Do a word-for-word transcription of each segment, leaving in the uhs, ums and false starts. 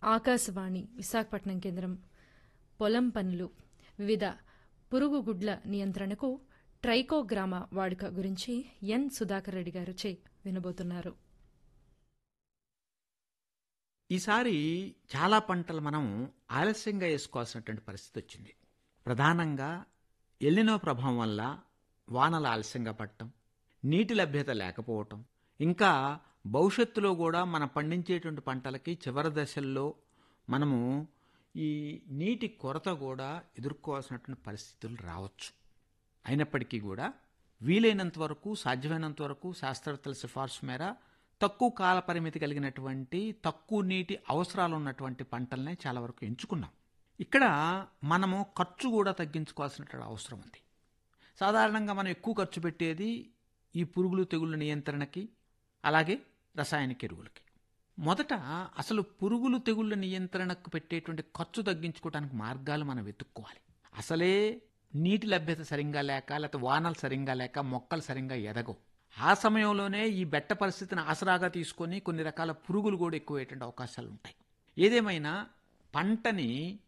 ఆకాశవాణి విశాఖపట్నం కేంద్రం పొలం పనులు వివిధ పురుగు గుడ్ల నియంత్రణకు ట్రైకోగ్రామా వాడుక గురించి ఎన్ సుధాకర్ రెడ్డి గారు చే వినబోతున్నారు. ఈసారి చాలా పంటలు మనం ఆలస్యంగా వేసుకోవాల్సినటువంటి పరిస్థితి వచ్చింది. ప్రధానంగా ఎల్నినో ప్రభావం వల్ల వానలు ఆలస్యంగా పడటం, నీటి లభ్యత లేకపోవటం, ఇంకా భవిష్యత్తులో కూడా మనం పండించేటువంటి పంటలకి చివరి దశల్లో మనము ఈ నీటి కొరత కూడా ఎదుర్కోవాల్సినటువంటి పరిస్థితులు రావచ్చు. అయినప్పటికీ కూడా వీలైనంత వరకు సాధ్యమైనంత వరకు శాస్త్రవేత్తల సిఫార్సు మేర తక్కువ కాల పరిమితి కలిగినటువంటి తక్కువ నీటి అవసరాలు ఉన్నటువంటి పంటలనే చాలా వరకు ఎంచుకున్నాం. ఇక్కడ మనము ఖర్చు కూడా తగ్గించుకోవాల్సినటువంటి అవసరం ఉంది. సాధారణంగా మనం ఎక్కువ ఖర్చు పెట్టేది ఈ పురుగులు తెగుళ్ళ నియంత్రణకి, అలాగే రసాయనిక ఎరువులకి. మొదట అసలు పురుగులు తెగుళ్ళ నియంత్రణకు పెట్టేటువంటి ఖర్చు తగ్గించుకోవడానికి మార్గాలు మనం వెతుక్కోవాలి. అసలే నీటి లభ్యత సరిగ్గా లేక, లేకపోతే వానలు సరిగ్గా లేక మొక్కలు సరిగ్గా ఎదగవు. ఆ సమయంలోనే ఈ బెట్ట పరిస్థితిని ఆసరాగా తీసుకొని కొన్ని రకాల పురుగులు కూడా ఎక్కువయ్యేటువంటి అవకాశాలు ఉంటాయి. ఏదేమైనా పంటని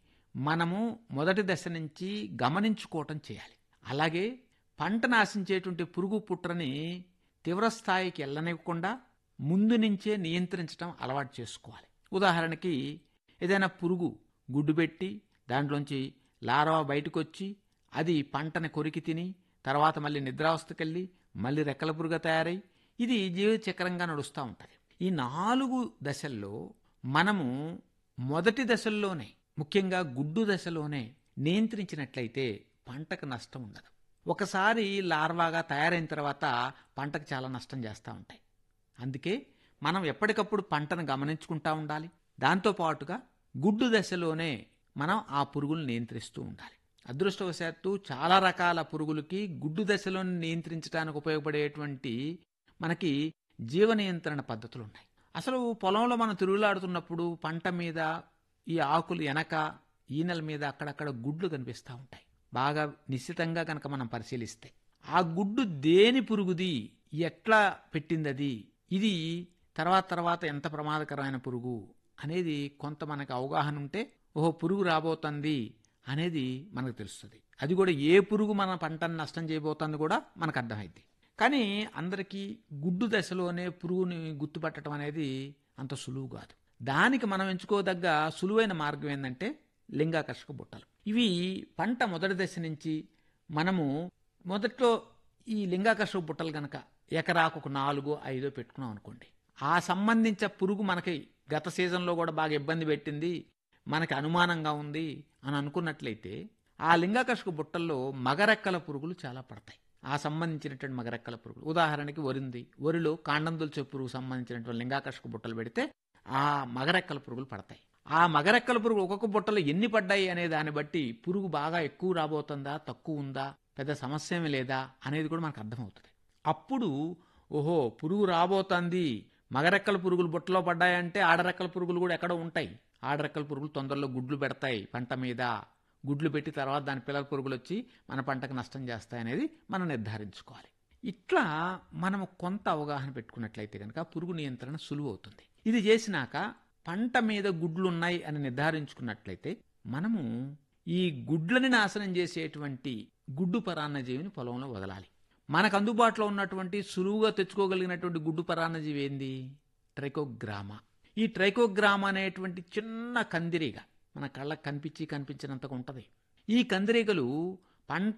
మనము మొదటి దశ నుంచి గమనించుకోవటం చేయాలి. అలాగే పంటను ఆశించేటువంటి పురుగు పుట్రని తీవ్రస్థాయికి వెళ్ళనివ్వకుండా ముందు నుంచే నియంత్రించడం అలవాటు చేసుకోవాలి. ఉదాహరణకి ఏదైనా పురుగు గుడ్డు పెట్టి దాంట్లోంచి లార్వా బయటకు వచ్చి అది పంటని కొరికి తిని తర్వాత మళ్ళీ నిద్రావస్థకెళ్ళి మళ్ళీ రెక్కల పురుగ తయారై ఇది జీవిత చక్రంగా నడుస్తూ ఉంటుంది. ఈ నాలుగు దశల్లో మనము మొదటి దశల్లోనే, ముఖ్యంగా గుడ్డు దశలోనే నియంత్రించినట్లయితే పంటకు నష్టం ఉండదు. ఒకసారి లార్వాగా తయారైన తర్వాత పంటకు చాలా నష్టం చేస్తూ ఉంటాయి. అందుకే మనం ఎప్పటికప్పుడు పంటను గమనించుకుంటూ ఉండాలి. దాంతోపాటుగా గుడ్డు దశలోనే మనం ఆ పురుగులను నియంత్రిస్తూ ఉండాలి. అదృష్టవశాత్తు చాలా రకాల పురుగులకి గుడ్డు దశలో నియంత్రించడానికి ఉపయోగపడేటువంటి మనకి జీవ నియంత్రణ పద్ధతులు ఉన్నాయి. అసలు పొలంలో మనం తిరుగులాడుతున్నప్పుడు పంట మీద ఈ ఆకులు వెనక ఈనెల మీద అక్కడక్కడ గుడ్లు కనిపిస్తూ ఉంటాయి. బాగా నిశ్చితంగా కనుక మనం పరిశీలిస్తే ఆ గుడ్డు దేని పురుగుది, ఎట్లా పెట్టింది, అది ఇది తర్వాత తర్వాత ఎంత ప్రమాదకరమైన పురుగు అనేది కొంత మనకు అవగాహన ఉంటే ఓహో పురుగు రాబోతుంది అనేది మనకు తెలుస్తుంది. అది కూడా ఏ పురుగు మన పంటను నష్టం చేయబోతుంది కూడా మనకు అర్థమైంది. కానీ అందరికీ గుడ్డు దశలోనే పురుగుని గుర్తుపట్టడం అనేది అంత సులువు కాదు. దానికి మనం ఎంచుకోదగ్గ సులువైన మార్గం ఏంటంటే లింగాకర్షక బుట్టలు. ఇవి పంట మొదటి దశ నుంచి మనము మొదట్లో ఈ లింగాకర్షక బుట్టలు కనుక ఎకరాకు ఒక నాలుగో ఐదో పెట్టుకున్నాం అనుకోండి, ఆ సంబంధించిన పురుగు మనకి గత సీజన్లో కూడా బాగా ఇబ్బంది పెట్టింది, మనకి అనుమానంగా ఉంది అని అనుకున్నట్లయితే ఆ లింగాకర్షక బుట్టల్లో మగరెక్కల పురుగులు చాలా పడతాయి. ఆ సంబంధించినటువంటి మగరెక్కల పురుగులు ఉదాహరణకి వరింది, వరిలో కాండం దొల్చే పురుగు సంబంధించినటువంటి లింగాకర్షక బుట్టలు పెడితే ఆ మగరెక్కల పురుగులు పడతాయి. ఆ మగరెక్కల పురుగు ఒక్కొక్క బుట్టలో ఎన్ని పడ్డాయి అనే దాన్ని బట్టి పురుగు బాగా ఎక్కువ రాబోతుందా, తక్కువ ఉందా, పెద్ద సమస్య ఏమీ లేదా అనేది కూడా మనకు అర్థమవుతుంది. అప్పుడు ఓహో పురుగు రాబోతుంది, మగరెక్కల పురుగులు బుట్టలో పడ్డాయంటే ఆడరెక్కల పురుగులు కూడా ఎక్కడో ఉంటాయి. ఆడరెక్కల పురుగులు తొందరలో గుడ్లు పెడతాయి పంట మీద. గుడ్లు పెట్టి తర్వాత దాని పిల్లల పురుగులు వచ్చి మన పంటకు నష్టం చేస్తాయనేది మనం నిర్ధారించుకోవాలి. ఇట్లా మనము కొంత అవగాహన పెట్టుకున్నట్లయితే కనుక పురుగు నియంత్రణ సులువు అవుతుంది. ఇది చేసినాక పంట మీద గుడ్లు ఉన్నాయి అని నిర్ధారించుకున్నట్లయితే మనము ఈ గుడ్లని నాశనం చేసేటువంటి గుడ్డు పరాన్నజీవిని పొలంలో వదలాలి. మనకు అందుబాటులో ఉన్నటువంటి సులువుగా తెచ్చుకోగలిగినటువంటి గుడ్డు పరాన్నజీవి ఏంది? ట్రైకోగ్రామా. ఈ ట్రైకోగ్రామా అనేటువంటి చిన్న కందిరీగ మన కళ్ళకు కనిపించి కనిపించినంతగా ఉంటుంది. ఈ కందిరీగలు పంట